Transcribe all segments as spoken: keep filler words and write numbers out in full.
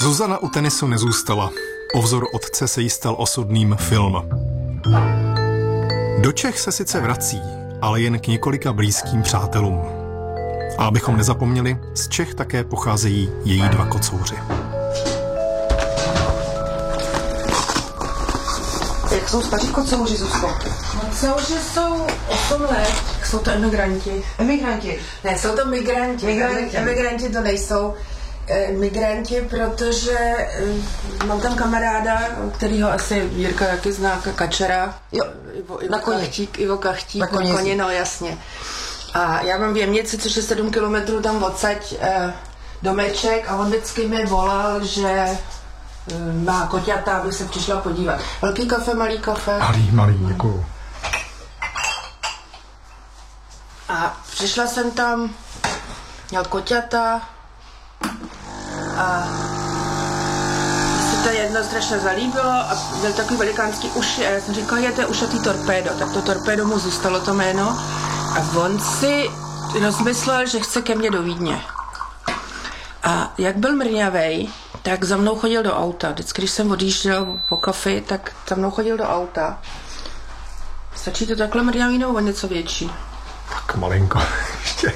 Zuzana u tenisu nezůstala. O vzor otce se jí stal osudným film. Do Čech se sice vrací, ale jen k několika blízkým přátelům. A abychom nezapomněli, z Čech také pocházejí její dva kocouři. Jak jsou staří kocouři, Zuzko? Kocouři jsou osm let. Jsou to emigranti. Emigranti? Ne, jsou to migranti. Migranti, emigranti to nejsou e, migranti, protože e, mám tam kamaráda, kterýho asi Jirka taky zná, Kačera. Jo, Ivo, Ivo na koni. Kachtík, Ivo Kachtík, na koni, koni, no jasně. A já mám v Jemnici, což je sedm kilometrů tam odsaď e, domeček a on vždycky mi volal, že e, má koťata, aby se přišla podívat. Velký kafe, malý kafe? Malý, malý, děkuju. A přišla jsem tam, měl koťata a mně se to jedno strašně zalíbilo a byl takový velikánský uši a já jsem říkala, je to je ušatý torpédo, tak to torpédo mu zůstalo to jméno a on si rozmyslel, že chce ke mně do Vídně. A jak byl mrňavej, tak za mnou chodil do auta. Vždycky, když jsem odjížděl po kafi, tak za mnou chodil do auta. Stačí to takhle mrňavý nebo něco větší? Tak malinko, ještě.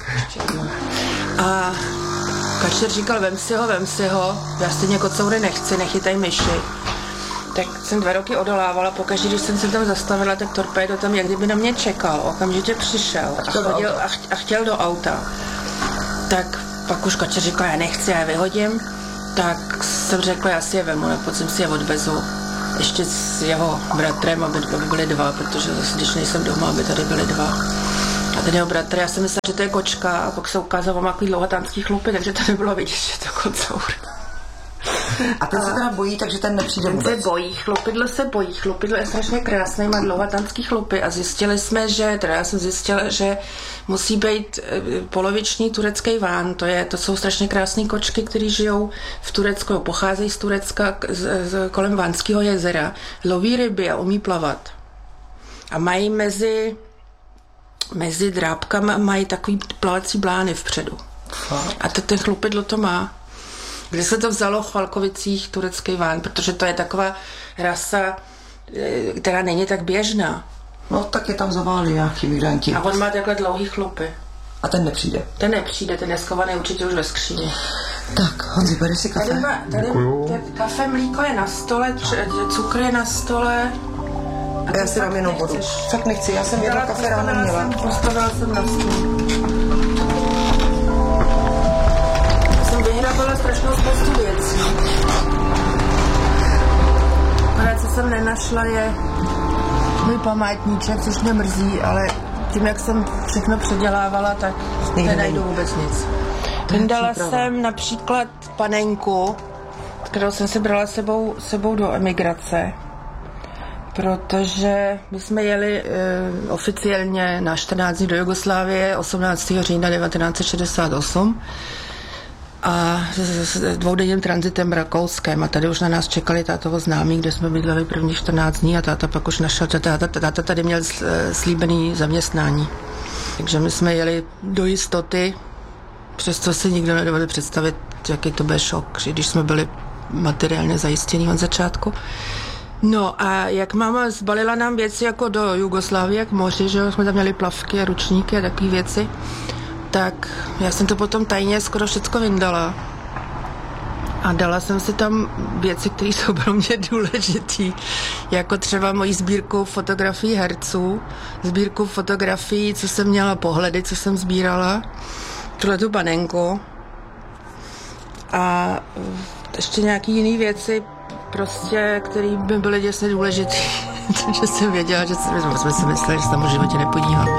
A Kačer říkal, vem si ho, vem si ho, já stejně kocoury nechci, nechytaj myši. Tak jsem dva roky odolávala, pokaždé, když jsem se tam zastavila, tak torpédo tam jak kdyby na mě čekal, okamžitě přišel a, chodil a, ch- a chtěl do auta. Tak pak už Kačer říkal, já nechci, já je vyhodím, tak jsem řekla, já si je vemu, nebo jsem si je odvezu. Ještě s jeho bratrem, aby, aby byly dva, protože zase, když nejsem doma, aby tady byly dva. A ten jeho bratr, já jsem myslela, že to je kočka a pak se ukázalo, že má takový dlouhatánský chlupy, takže to nebylo vidět, že to je kocour. A ten se teda bojí, takže ten nepřijde vůbec. Ten se bojí, chlupidlo se bojí, chlupidlo je strašně krásný, má dlouhatánský chlupy a zjistili jsme, že, teda já jsem zjistila, že musí být poloviční turecký ván, to, je, to jsou strašně krásné kočky, které žijou v Turecku, pocházejí z Turecka z, z, kolem Vánského jezera, loví ryby a umí plavat. A mají mezi mezi drápkama mají takový plavací blány vpředu. A to ten chlupidlo to má. Kde se to vzalo v Chalkovicích, turecký ván, protože to je taková rasa, která není tak běžná. No tak je tam zaválí nějaký migranti. A on má takhle dlouhý chlupy. A ten nepřijde. Ten nepřijde, ten je skovaný určitě už ve skříni. Tak, Honzi, bere si kafe. Tady, má, tady, tady kafe, mlíko je na stole, cukr je na stole. A já si dám jenom vodu. Fakt nechci, já jsem jedno kafe ráno měla. Postavila jsem na stůl. Jsem vyhravala strašnou spoustu věcí. Ale co jsem nenašla je můj památníček, což mě mrzí, ale tím, jak jsem všechno předělávala, tak nenajdu vůbec nic. Vyndala jsem například panenku, kterou jsem si brala sebou, sebou do emigrace. Protože my jsme jeli e, oficiálně na čtrnáct dní do Jugoslávie osmnáctého října devatenáct set šedesát osm a s, s dvoudenním tranzitem Rakouskem a tady už na nás čekali tátovo známí, kde jsme bydleli první čtrnáct dní a táta pak už našel, táta, táta tady měl slíbený zaměstnání. Takže my jsme jeli do jistoty, přesto si nikdo nedovedl představit, jaký to byl šok, že když jsme byli materiálně zajistění od začátku. No a jak máma zbalila nám věci jako do Jugoslávie, jak moři, že jsme tam měli plavky a ručníky a takové věci, tak já jsem to potom tajně skoro všecko vyndala. A dala jsem si tam věci, které jsou pro mě důležitý, jako třeba moji sbírku fotografií herců, sbírku fotografií, co jsem měla, pohledy, co jsem sbírala, tuhletu panenku a ještě nějaký jiný věci, prostě, který by byly děsně důležitý. Takže jsem věděla, že jsme si mysleli, že se tam v životě nepodíváme.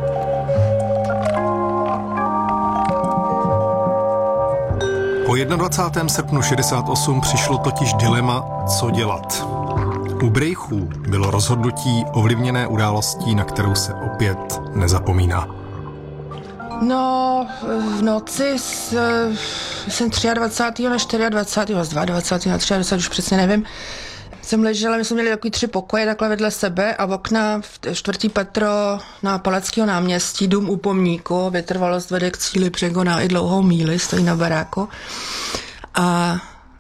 Po dvacátého prvního srpna šedesát osm přišlo totiž dilema, co dělat. U Brejchů bylo rozhodnutí ovlivněné událostí, na kterou se opět nezapomíná. No, v noci s, jsem dvacátého třetího na dvacátého čtvrtého, z dvacátého druhého na dvacátého třetího už přesně nevím, jsem ležela, my jsme měli takový tři pokoje takhle vedle sebe a v okna v čtvrtý patro na Palackého náměstí, dům u pomníku, vytrvalost vede k cíli, překoná i dlouhou míli, stojí na baráku. A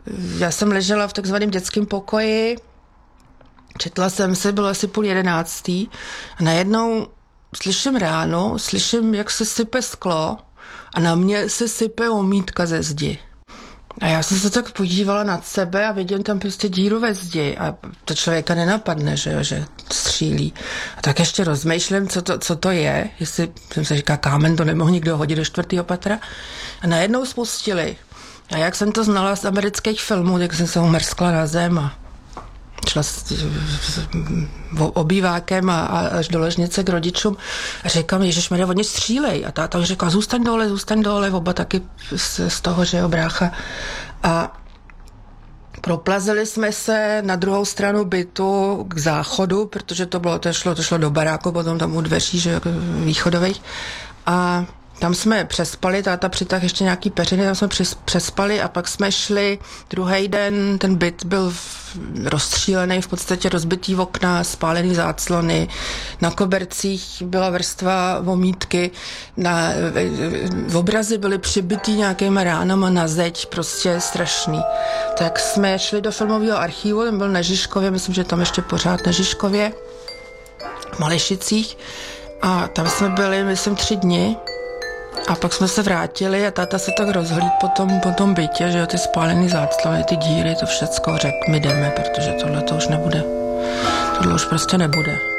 já jsem ležela v takzvaném dětském pokoji, četla jsem si, bylo asi půl jedenáctý a najednou slyším ráno, slyším, jak se sype sklo a na mě se sype omítka ze zdi. A já jsem se tak podívala nad sebe a vidím tam prostě díru ve zdi a to člověka nenapadne, že jo, že střílí. A tak ještě rozmýšlím, co to, co to je, jestli jsem se říká, kámen to nemohl nikdo hodit do čtvrtého patra. A najednou spustili. A jak jsem to znala z amerických filmů, tak jsem se umrskla na zem a šla s, s, s obývákem a, a až do ložnice k rodičům a říkám, ježišmarja, oni střílej. A táta mi říkal, zůstaň dole, zůstaň dole, oba taky z, z toho, že jo, brácha. A proplazili jsme se na druhou stranu bytu k záchodu, protože to bylo, to šlo, to šlo do baráku, potom tam u dveří, že jo, východových. A tam jsme přespali, táta přitah ještě nějaký peřiny, tam jsme přespali a pak jsme šli druhý den, ten byt byl rozstřílený, v podstatě rozbitý okna, spálený záclony, na kobercích byla vrstva omítky, na, v obrazy byly přibitý nějakýma ránama na zeď, prostě strašný. Tak jsme šli do filmového archivu, ten byl na Žižkově, myslím, že tam ještě pořád na Žižkově, v Malešicích, a tam jsme byli, myslím, tři dny. A pak jsme se vrátili a táta se tak rozhlíd po tom, po tom bytě, že jo, ty spálený záclony, ty díry, to všecko, řekl, my jdeme, protože tohle to už nebude. Tohle už prostě nebude.